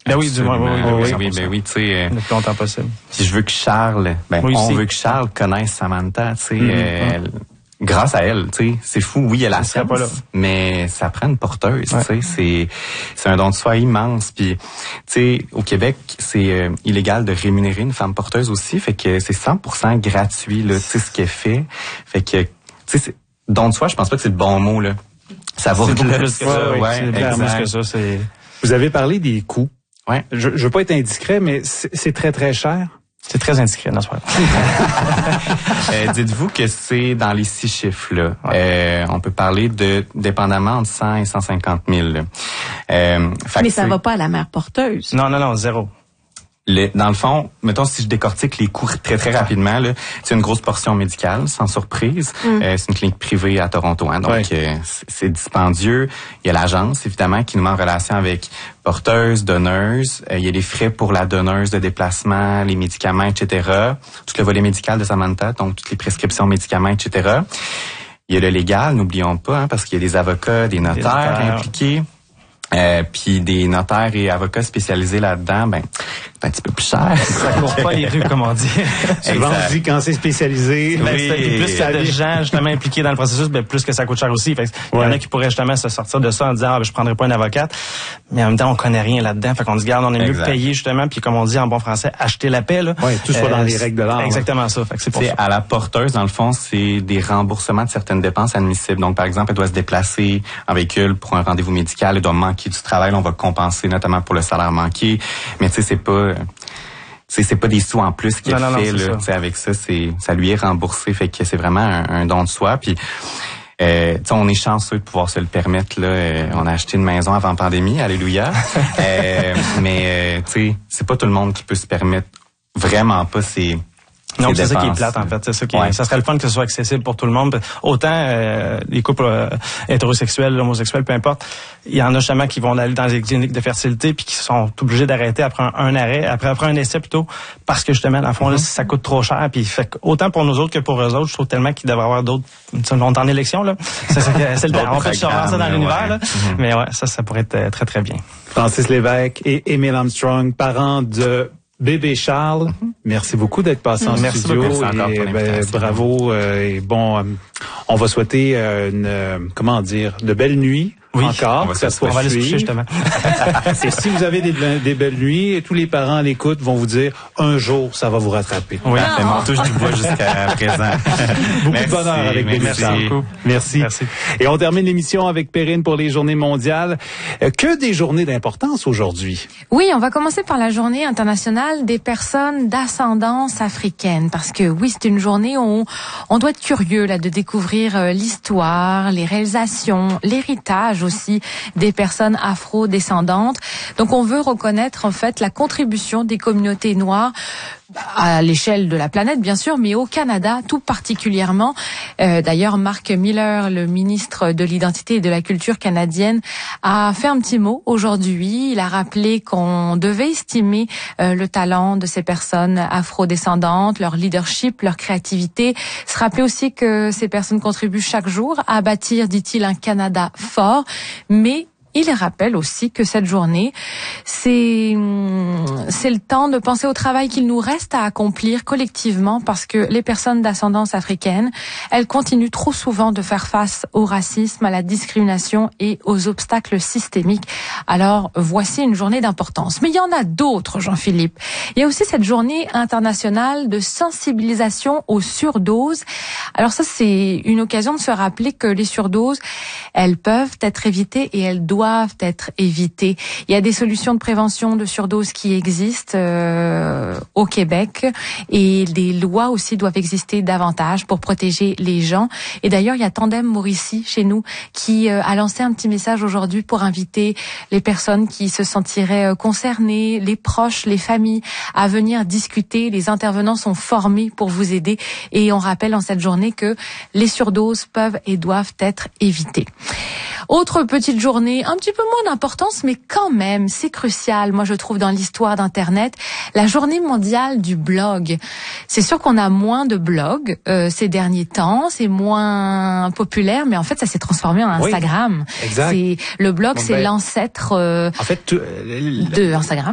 Ben oui, oui, tu sais. Le plus longtemps possible. Puis je veux que Charles, veut que Charles connaisse Samantha, tu sais, grâce à elle, tu sais. C'est fou, oui, elle a la science, mais ça prend une porteuse, tu sais. C'est un don de soi immense. Puis, tu sais, au Québec, c'est illégal de rémunérer une femme porteuse aussi, fait que c'est 100% gratuit, là, tu sais, ce qu'elle fait. Fait que, tu sais, don de soi, je pense pas que c'est le bon mot, là. Ça vaut plus que ça, c'est plus que ça, c'est... Vous avez parlé des coûts. Ouais. Je veux pas être indiscret, mais c'est très, très cher. C'est très indiscret, non, c'est pas dites-vous que c'est dans les 6 chiffres, là. On peut parler de, dépendamment, entre 100 et 150 000, là. Mais ça va pas à la mère porteuse. Non, zéro. Dans le fond, mettons, si je décortique les coûts très, très rapidement, là, c'est une grosse portion médicale, sans surprise. C'est une clinique privée à Toronto, hein, donc c'est dispendieux. Il y a l'agence, évidemment, qui nous met en relation avec porteuse, donneuse. Il y a les frais pour la donneuse de déplacement, les médicaments, etc. Tout le volet médical de Samantha, donc toutes les prescriptions, médicaments, etc. Il y a le légal, n'oublions pas, hein, parce qu'il y a des avocats, des notaires impliqués. Puis des notaires et avocats spécialisés là-dedans, c'est un petit peu plus cher. Ça court pas les rues, comme on dit. Souvent on dit quand c'est spécialisé. Plus il y a de gens justement impliqués dans le processus, plus que ça coûte cher aussi. Fait il y en a qui pourraient justement se sortir de ça en disant je prendrai pas une avocate, mais en même temps on connaît rien là-dedans. Fait qu'on dit on est mieux payer justement, puis comme on dit en bon français, acheter la paix là. Ouais, tout soit dans les règles de l'art. Exactement ça. Fait que c'est pour ça. À la porteuse, dans le fond, c'est des remboursements de certaines dépenses admissibles. Donc par exemple, elle doit se déplacer en véhicule pour un rendez-vous médical, elle doit manquer du travail, on va compenser notamment pour le salaire manqué. Mais tu sais, c'est pas des sous en plus qu'il fait là. Avec ça, ça lui est remboursé. Fait que c'est vraiment un don de soi. Puis on est chanceux de pouvoir se le permettre là. On a acheté une maison avant pandémie, alléluia. Mais c'est pas tout le monde qui peut se permettre. Vraiment pas. Non, c'est ça qui est plate, en fait. C'est ça qui ça serait le fun que ce soit accessible pour tout le monde. Autant les couples hétérosexuels, homosexuels, peu importe, il y en a justement qui vont aller dans les cliniques de fertilité puis qui sont obligés d'arrêter après après un essai plutôt, parce que justement, dans le fond, là, ça coûte trop cher. Puis fait autant pour nous autres que pour eux autres, je trouve tellement qu'il devrait y avoir d'autres. On est en élection, là. On peut survivre ça dans l'univers, là. Mais ça pourrait être très, très bien. Francis Lévesque et Émile Armstrong, parents de bébé Charles, merci beaucoup d'être passé en studio. Bravo et bon, on va souhaiter de belles nuits. Encore, on va aller se coucher justement. Et si vous avez des belles nuits, tous les parents à l'écoute vont vous dire un jour ça va vous rattraper. Oui, on touche du bois jusqu'à présent. Beaucoup de bonheur avec bébé Charles. Merci. Et on termine l'émission avec Perrine pour les Journées mondiales. Que des journées d'importance aujourd'hui. Oui, on va commencer par la Journée internationale des personnes d'ascendance africaine, parce que oui, c'est une journée où on doit être curieux là de découvrir l'histoire, les réalisations, l'héritage aussi des personnes afro-descendantes. Donc on veut reconnaître en fait la contribution des communautés noires à l'échelle de la planète, bien sûr, mais au Canada tout particulièrement. D'ailleurs, Mark Miller, le ministre de l'Identité et de la Culture canadienne, a fait un petit mot aujourd'hui. Il a rappelé qu'on devait estimer le talent de ces personnes afro-descendantes, leur leadership, leur créativité. Se rappeler aussi que ces personnes contribuent chaque jour à bâtir, dit-il, un Canada fort, mais il rappelle aussi que cette journée, c'est le temps de penser au travail qu'il nous reste à accomplir collectivement, parce que les personnes d'ascendance africaine, elles continuent trop souvent de faire face au racisme, à la discrimination et aux obstacles systémiques. Alors, voici une journée d'importance. Mais il y en a d'autres, Jean-Philippe. Il y a aussi cette journée internationale de sensibilisation aux surdoses. Alors ça, c'est une occasion de se rappeler que les surdoses, elles peuvent être évitées et elles doivent être évitées. Il y a des solutions de prévention de surdose qui existent au Québec, et des lois aussi doivent exister davantage pour protéger les gens. Et d'ailleurs, il y a Tandem Mauricie chez nous qui a lancé un petit message aujourd'hui pour inviter les personnes qui se sentiraient concernées, les proches, les familles, à venir discuter. Les intervenants sont formés pour vous aider, et on rappelle en cette journée que les surdoses peuvent et doivent être évitées. Autre petite journée, un petit peu moins d'importance, mais quand même, c'est crucial, moi je trouve, dans l'histoire d'Internet, la journée mondiale du blog. C'est sûr qu'on a moins de blogs ces derniers temps, c'est moins populaire, mais en fait ça s'est transformé en Instagram. Oui, exact. Le blog, c'est l'ancêtre de Instagram.